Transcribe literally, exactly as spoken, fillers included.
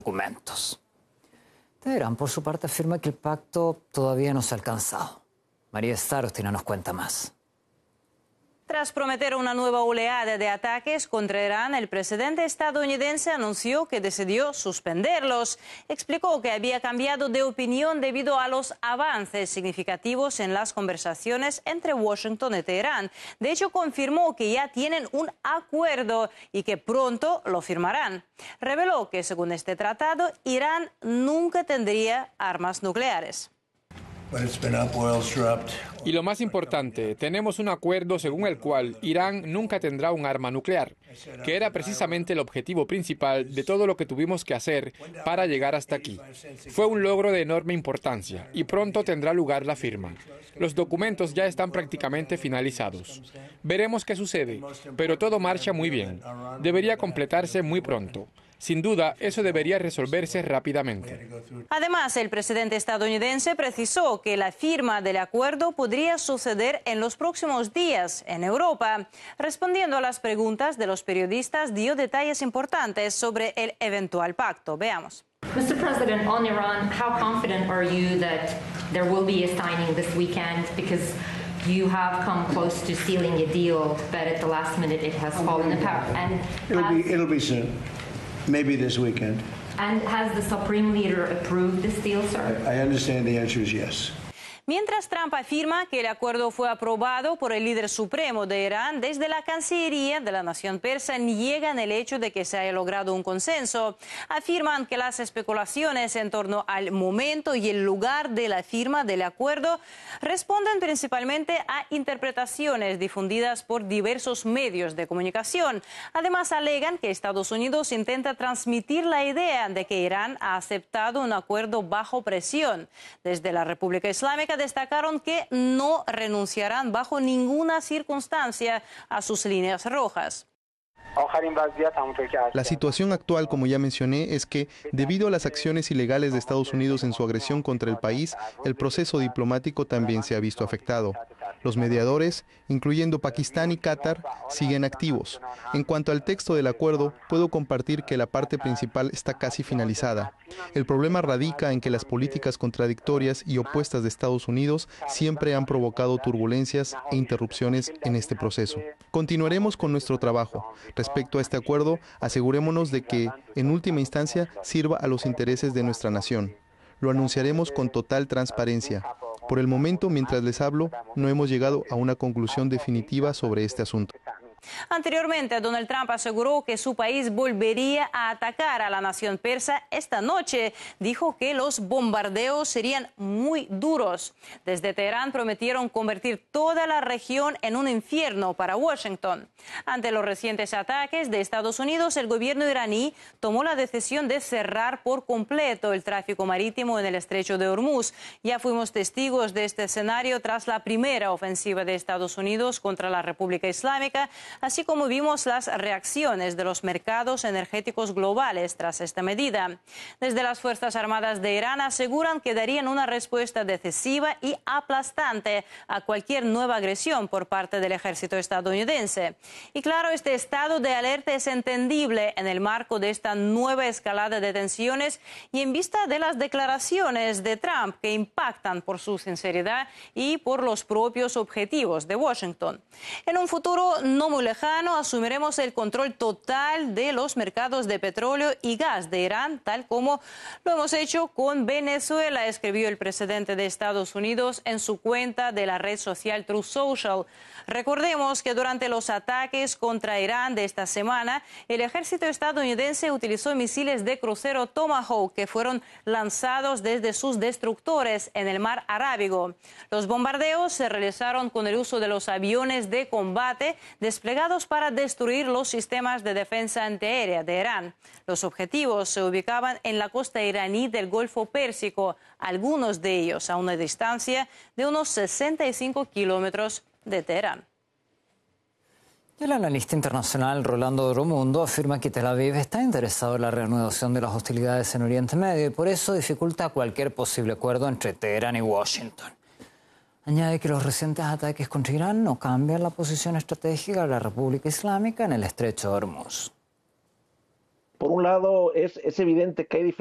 documentos. Teherán, por su parte, afirma que el pacto todavía no se ha alcanzado. María Starostina nos cuenta más. Tras prometer una nueva oleada de ataques contra Irán, el presidente estadounidense anunció que decidió suspenderlos. Explicó que había cambiado de opinión debido a los avances significativos en las conversaciones entre Washington y Teherán. De hecho, confirmó que ya tienen un acuerdo y que pronto lo firmarán. Reveló que, según este tratado, Irán nunca tendría armas nucleares. Y lo más importante, tenemos un acuerdo según el cual Irán nunca tendrá un arma nuclear, que era precisamente el objetivo principal de todo lo que tuvimos que hacer para llegar hasta aquí. Fue un logro de enorme importancia y pronto tendrá lugar la firma. Los documentos ya están prácticamente finalizados. Veremos qué sucede, pero todo marcha muy bien. Debería completarse muy pronto. Sin duda, eso debería resolverse rápidamente. Además, el presidente estadounidense precisó que la firma del acuerdo podría suceder en los próximos días en Europa. Respondiendo a las preguntas de los periodistas, dio detalles importantes sobre el eventual pacto. Veamos. Mister President, on Iran, how confident are you that there will be a signing this weekend? Because you have come close to sealing a deal, but at the last minute it has fallen apart. And it'll be, it'll be soon. Maybe this weekend. And has the Supreme Leader approved this deal, sir? I understand the answer is yes. Mientras Trump afirma que el acuerdo fue aprobado por el líder supremo de Irán, desde la Cancillería de la nación persa niegan el hecho de que se haya logrado un consenso. Afirman que las especulaciones en torno al momento y el lugar de la firma del acuerdo responden principalmente a interpretaciones difundidas por diversos medios de comunicación. Además, alegan que Estados Unidos intenta transmitir la idea de que Irán ha aceptado un acuerdo bajo presión. Desde la República Islámica destacaron que no renunciarán bajo ninguna circunstancia a sus líneas rojas. La situación actual, como ya mencioné, es que, debido a las acciones ilegales de Estados Unidos en su agresión contra el país, el proceso diplomático también se ha visto afectado. Los mediadores, incluyendo Pakistán y Qatar, siguen activos. En cuanto al texto del acuerdo, puedo compartir que la parte principal está casi finalizada. El problema radica en que las políticas contradictorias y opuestas de Estados Unidos siempre han provocado turbulencias e interrupciones en este proceso. Continuaremos con nuestro trabajo. Respecto a este acuerdo, asegurémonos de que, en última instancia, sirva a los intereses de nuestra nación. Lo anunciaremos con total transparencia. Por el momento, mientras les hablo, no hemos llegado a una conclusión definitiva sobre este asunto. Anteriormente, Donald Trump aseguró que su país volvería a atacar a la nación persa esta noche. Dijo que los bombardeos serían muy duros. Desde Teherán prometieron convertir toda la región en un infierno para Washington. Ante los recientes ataques de Estados Unidos, el gobierno iraní tomó la decisión de cerrar por completo el tráfico marítimo en el estrecho de Hormuz. Ya fuimos testigos de este escenario tras la primera ofensiva de Estados Unidos contra la República Islámica, así como vimos las reacciones de los mercados energéticos globales tras esta medida. Desde las Fuerzas Armadas de Irán aseguran que darían una respuesta decisiva y aplastante a cualquier nueva agresión por parte del ejército estadounidense. Y claro, este estado de alerta es entendible en el marco de esta nueva escalada de tensiones y en vista de las declaraciones de Trump que impactan por su sinceridad y por los propios objetivos de Washington. En un futuro no muy lejano asumiremos el control total de los mercados de petróleo y gas de Irán, tal como lo hemos hecho con Venezuela, escribió el presidente de Estados Unidos en su cuenta de la red social Truth Social. Recordemos que durante los ataques contra Irán de esta semana, el ejército estadounidense utilizó misiles de crucero Tomahawk que fueron lanzados desde sus destructores en el mar Arábigo. Los bombardeos se realizaron con el uso de los aviones de combate desplegados para destruir los sistemas de defensa antiaérea de Irán. Los objetivos se ubicaban en la costa iraní del Golfo Pérsico, algunos de ellos a una distancia de unos sesenta y cinco kilómetros de Teherán. El analista internacional Rolando Oromundo afirma que Tel Aviv está interesado en la reanudación de las hostilidades en Oriente Medio y por eso dificulta cualquier posible acuerdo entre Teherán y Washington. Añade que los recientes ataques contra Irán no cambian la posición estratégica de la República Islámica en el estrecho de Hormuz. Por un lado, es, es evidente que hay diferencias.